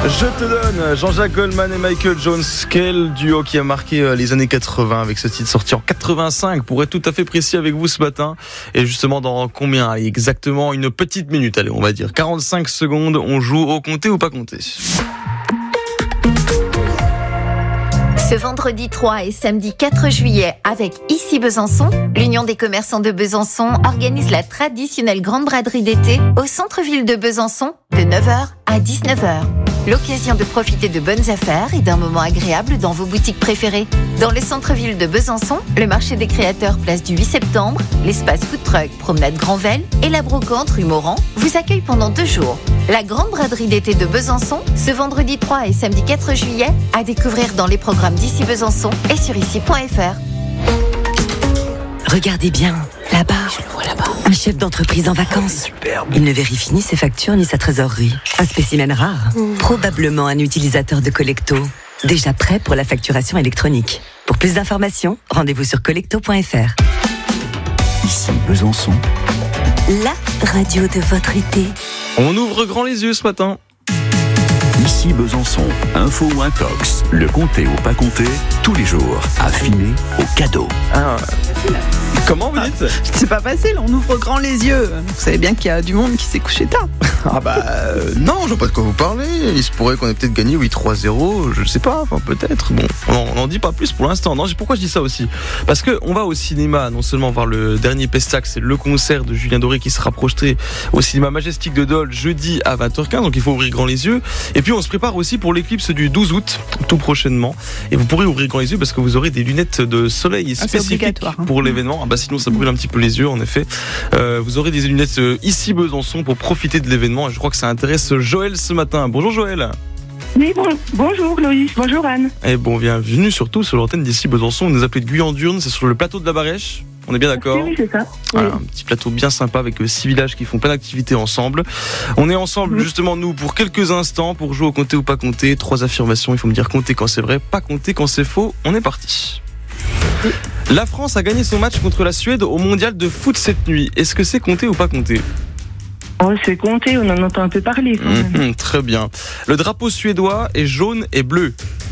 Je te donne Jean-Jacques Goldman et Michael Jones, quel duo qui a marqué les années 80 avec ce titre sorti en 85 pour être tout à fait précis avec vous ce matin. Et justement dans combien? Exactement une petite minute, allez on va dire 45 secondes, on joue au compter ou pas compter. Ce vendredi 3 et samedi 4 juillet, avec Ici Besançon, l'Union des commerçants de Besançon organise la traditionnelle grande braderie d'été au centre-ville de Besançon de 9h à 19h. L'occasion de profiter de bonnes affaires et d'un moment agréable dans vos boutiques préférées. Dans le centre-ville de Besançon, le marché des créateurs place du 8 septembre, l'espace food truck promenade Grandvel et la brocante rue Morand vous accueillent pendant 2 jours. La grande braderie d'été de Besançon, ce vendredi 3 et samedi 4 juillet, à découvrir dans les programmes d'Ici Besançon et sur ici.fr. Regardez bien, là-bas. Je le vois là-bas. Un chef d'entreprise en vacances. Superbe. Il ne vérifie ni ses factures ni sa trésorerie. Un spécimen rare. Probablement un utilisateur de Collecto. Déjà prêt pour la facturation électronique. Pour plus d'informations, rendez-vous sur collecto.fr. Ici Besançon. La radio de votre été. On ouvre grand les yeux ce matin. Ici Besançon, info ou intox, le compter ou pas compter, tous les jours, affiné au cadeau. Comment vous dites? C'est pas facile, on ouvre grand les yeux. Vous savez bien qu'il y a du monde qui s'est couché tard. Non, je vois pas de quoi vous parlez. Il se pourrait qu'on ait peut-être gagné 3-0, je sais pas, enfin peut-être. Bon, on n'en dit pas plus pour l'instant. Non, pourquoi je dis ça aussi? Parce que on va au cinéma, non seulement voir le dernier Pestac, c'est le concert de Julien Doré qui sera projeté au cinéma Majestic de Dole jeudi à 20h15, donc il faut ouvrir grand les yeux. Et puis on se prépare aussi pour l'éclipse du 12 août, tout prochainement. Et vous pourrez ouvrir grand les yeux parce que vous aurez des lunettes de soleil spécifiques pour l'événement. Sinon ça brûle un petit peu les yeux en effet. Vous aurez des lunettes ici Besançon pour profiter de l'événement et je crois que ça intéresse Joël ce matin. Bonjour Joël. Oui, bonjour Loïs, bonjour Anne. Et bienvenue surtout sur l'antenne d'Ici Besançon. On nous appelait de Guyandurne, c'est sur le plateau de la Barèche. On est bien d'accord? Oui, c'est ça. Voilà, un petit plateau bien sympa avec 6 villages qui font plein d'activités ensemble. On est ensemble justement nous pour quelques instants pour jouer au compter ou pas compter. 3 affirmations, il faut me dire compter quand c'est vrai, pas compter quand c'est faux. On est parti. La France a gagné son match contre la Suède au mondial de foot cette nuit. Est-ce que c'est compter ou pas compter? Oh, c'est compté, on en entend un peu parler quand même. Très bien. Le drapeau suédois est jaune et bleu.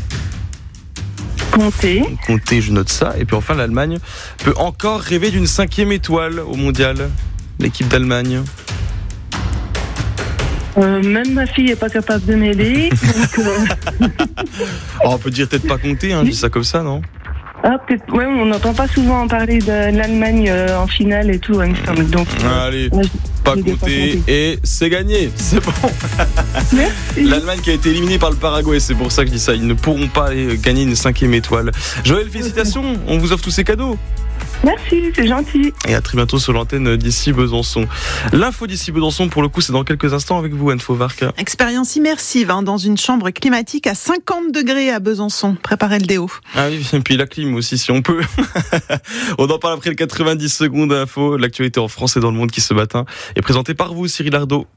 Compté. Compté, je note ça. Et puis enfin, l'Allemagne peut encore rêver d'une 5e étoile au mondial. L'équipe d'Allemagne. Même ma fille n'est pas capable de m'aider. On peut dire peut-être pas compter, je dis ça comme ça, non? Peut-être, ouais, on n'entend pas souvent parler de l'Allemagne en finale et tout, il me semble. Donc, allez, pas compter et c'est gagné, c'est bon. Merci. L'Allemagne qui a été éliminée par le Paraguay, c'est pour ça que je dis ça. Ils ne pourront pas gagner une 5e étoile. Joël, félicitations, on vous offre tous ces cadeaux. Merci, c'est gentil. Et à très bientôt sur l'antenne d'Ici Besançon. L'info d'Ici Besançon, pour le coup, c'est dans quelques instants avec vous, Anne Fauvarc. Expérience immersive dans une chambre climatique à 50 degrés à Besançon. Préparez le déo. Ah oui, et puis la clim aussi, si on peut. On en parle après le 90 secondes d'info. L'actualité en France et dans le monde qui ce matin est présentée par vous, Cyril Ardo.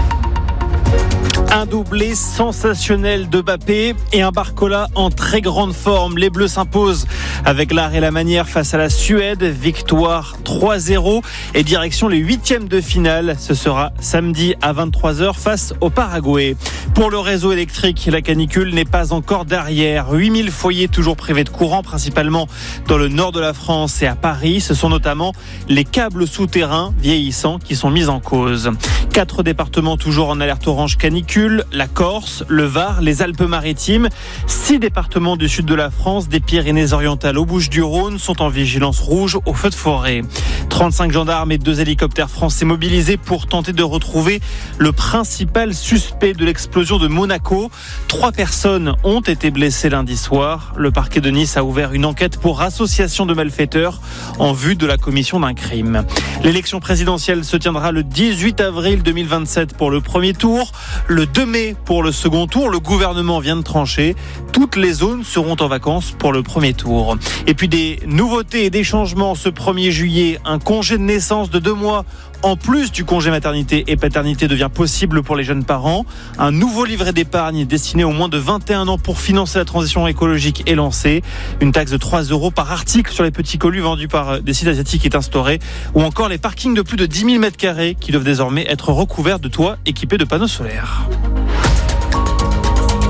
Un doublé sensationnel de Mbappé et un Barcola en très grande forme. Les Bleus s'imposent avec l'art et la manière face à la Suède. Victoire 3-0 et direction les 8e de finale. Ce sera samedi à 23h face au Paraguay. Pour le réseau électrique, la canicule n'est pas encore derrière. 8000 foyers toujours privés de courant, principalement dans le nord de la France et à Paris. Ce sont notamment les câbles souterrains vieillissants qui sont mis en cause. 4 départements toujours en alerte orange canicule. La Corse, le Var, les Alpes-Maritimes. 6 départements du sud de la France, des Pyrénées-Orientales aux Bouches-du-Rhône, sont en vigilance rouge au feu de forêt. 35 gendarmes et 2 hélicoptères français mobilisés pour tenter de retrouver le principal suspect de l'explosion de Monaco. 3 personnes ont été blessées lundi soir. Le parquet de Nice a ouvert une enquête pour association de malfaiteurs en vue de la commission d'un crime. L'élection présidentielle se tiendra le 18 avril 2027 pour le premier tour. Le 2 mai pour le second tour. Le gouvernement vient de trancher. Toutes les zones seront en vacances pour le premier tour. Et puis des nouveautés et des changements ce 1er juillet. Un congé de naissance de 2 mois en plus du congé maternité et paternité devient possible pour les jeunes parents. Un nouveau livret d'épargne destiné aux moins de 21 ans pour financer la transition écologique est lancé. Une taxe de 3 € par article sur les petits colis vendus par des sites asiatiques est instaurée. Ou encore les parkings de plus de 10 000 m² qui doivent désormais être recouverts de toits équipés de panneaux solaires.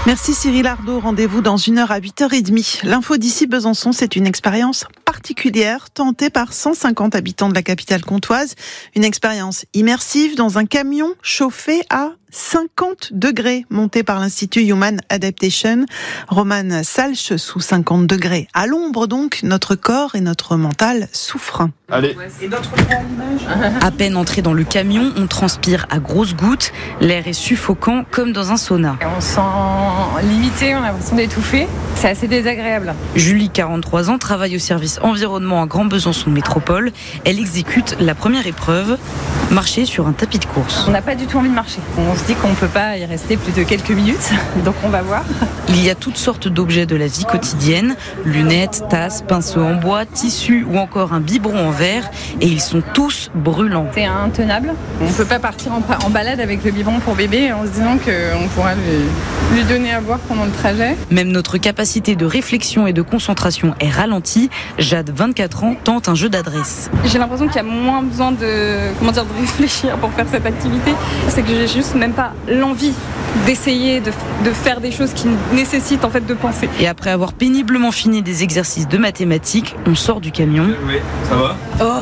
Merci Cyril Ardo. Rendez-vous dans 1 heure à 8h30. L'info d'ici Besançon, c'est une expérience particulière tentée par 150 habitants de la capitale comtoise. Une expérience immersive dans un camion chauffé à 50 degrés, monté par l'Institut Human Adaptation. Roman Salch, sous 50 degrés. À l'ombre donc, notre corps et notre mental souffrent. Allez. À peine entré dans le camion, on transpire à grosses gouttes. L'air est suffocant comme dans un sauna. On se sent limité, on a l'impression d'étouffer. C'est assez désagréable. Julie, 43 ans, travaille au service environnement à Grand Besançon Métropole. Elle exécute la première épreuve, marcher sur un tapis de course. On n'a pas du tout envie de marcher. On se dit qu'on ne peut pas y rester plus de quelques minutes, donc on va voir. Il y a toutes sortes d'objets de la vie quotidienne, lunettes, tasses, pinceaux en bois, tissus ou encore un biberon en verre, et ils sont tous brûlants. C'est intenable. On ne peut pas partir en balade avec le biberon pour bébé en se disant qu'on pourra lui donner à boire pendant le trajet. Même notre capacité de réflexion et de concentration est ralentie. Jade, 24 ans, tente un jeu d'adresse. J'ai l'impression qu'il y a moins besoin de réfléchir pour faire cette activité. C'est que j'ai juste même pas l'envie d'essayer de faire des choses qui nécessitent en fait de penser. Et après avoir péniblement fini des exercices de mathématiques, on sort du camion. Oui, ça va ?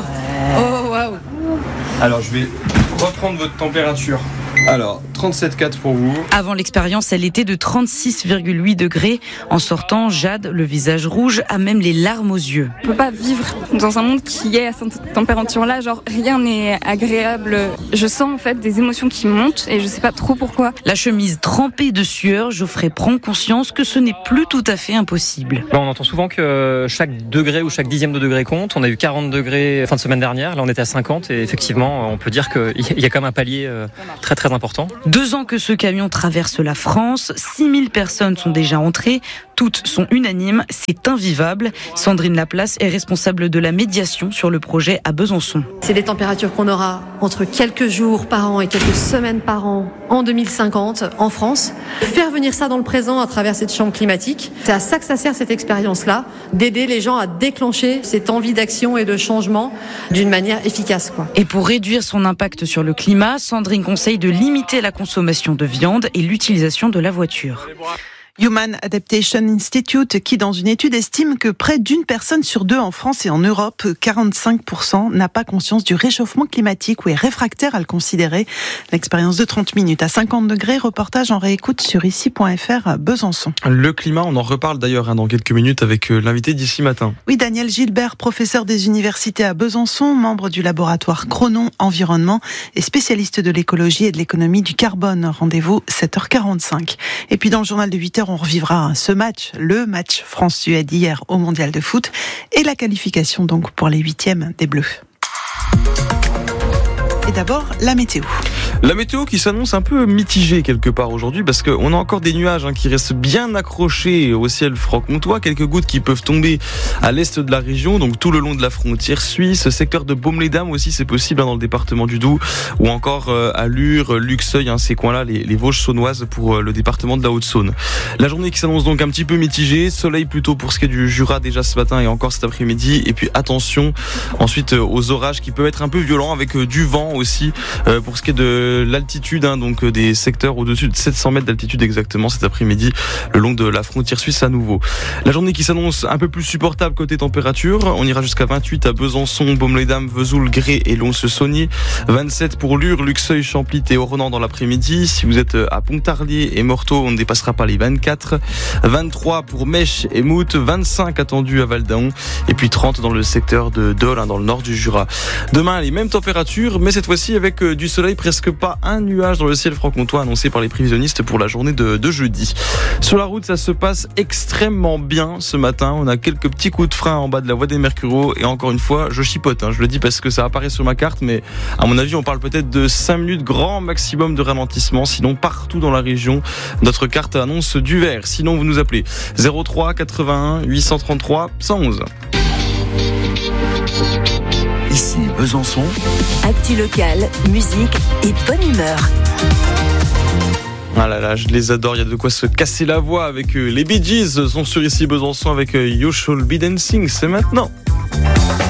Oh waouh. Alors je vais reprendre votre température. Alors, 37,4 pour vous. Avant l'expérience, elle était de 36,8 degrés. En sortant, Jade, le visage rouge, a même les larmes aux yeux. On peut pas vivre dans un monde qui est à cette température-là, genre rien n'est agréable. Je sens en fait des émotions qui montent et je sais pas trop pourquoi. La chemise trempée de sueur, Geoffrey prend conscience que ce n'est plus tout à fait impossible. On entend souvent que chaque degré ou chaque dixième de degré compte. On a eu 40 degrés fin de semaine dernière, là on était à 50 et effectivement on peut dire qu'il y a quand même un palier très très important. 2 ans que ce camion traverse la France, 6000 personnes sont déjà entrées, toutes sont unanimes, c'est invivable. Sandrine Laplace est responsable de la médiation sur le projet à Besançon. C'est des températures qu'on aura entre quelques jours par an et quelques semaines par an en 2050 en France. Faire venir ça dans le présent à travers cette chambre climatique, c'est à ça que ça sert cette expérience-là, d'aider les gens à déclencher cette envie d'action et de changement d'une manière efficace, quoi. Et pour réduire son impact sur le climat, Sandrine conseille de limiter la consommation de viande et l'utilisation de la voiture. Human Adaptation Institute qui, dans une étude, estime que près d'une personne sur 2 en France et en Europe, 45%, n'a pas conscience du réchauffement climatique ou est réfractaire à le considérer. L'expérience de 30 minutes à 50 degrés, reportage en réécoute sur ici.fr à Besançon. Le climat, on en reparle d'ailleurs dans quelques minutes avec l'invité d'ici matin. Oui, Daniel Gilbert, professeur des universités à Besançon, membre du laboratoire Chronon Environnement et spécialiste de l'écologie et de l'économie du carbone. Rendez-vous 7h45. Et puis dans le journal de 8h, on revivra ce match, le match France-Suède hier au Mondial de foot et la qualification donc pour les 8e des Bleus. Et d'abord, la météo. La météo qui s'annonce un peu mitigée quelque part aujourd'hui parce qu'on a encore des nuages qui restent bien accrochés au ciel franc-comtois, quelques gouttes qui peuvent tomber à l'est de la région, donc tout le long de la frontière suisse, secteur de Baume-les-Dames aussi c'est possible dans le département du Doubs ou encore à Lure, Luxeuil, ces coins-là, les Vosges saônoises pour le département de la Haute-Saône. La journée qui s'annonce donc un petit peu mitigée, soleil plutôt pour ce qui est du Jura déjà ce matin et encore cet après-midi, et puis attention ensuite aux orages qui peuvent être un peu violents avec du vent aussi pour ce qui est de l'altitude, donc des secteurs au-dessus de 700 mètres d'altitude exactement cet après-midi, le long de la frontière suisse à nouveau. La journée qui s'annonce un peu plus supportable côté température, on ira jusqu'à 28 à Besançon, Baume-les-Dames, Vesoul, Gré et Lons-le-Saunier, 27 pour Lure, Luxeuil, Champlit et Oronan dans l'après-midi. Si vous êtes à Pontarlier et Morteau, on ne dépassera pas les 24, 23 pour Mèche et Mout, 25 attendus à Val-d'Aon et puis 30 dans le secteur de Dole, dans le nord du Jura. Demain, les mêmes températures, mais cette fois-ci avec du soleil, presque pas un nuage dans le ciel franc-comtois annoncé par les prévisionnistes pour la journée de jeudi. Sur la route, ça se passe extrêmement bien ce matin. On a quelques petits coups de frein en bas de la voie des Mercureaux et encore une fois, je chipote. Je le dis parce que ça apparaît sur ma carte, mais à mon avis, on parle peut-être de 5 minutes grand maximum de ralentissement. Sinon, partout dans la région, notre carte annonce du vert. Sinon, vous nous appelez 03 81 833 111. Ici Besançon. Actu locale, musique et bonne humeur. Ah là là, je les adore, il y a de quoi se casser la voix avec les Bee Gees, sont sur ici Besançon avec You Shall Be Dancing, c'est maintenant.